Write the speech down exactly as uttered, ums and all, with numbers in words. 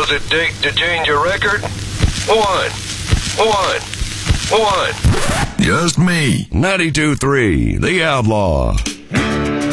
does it take to change a record? One. One. One. Just me. ninety-two point three, The Outlaw.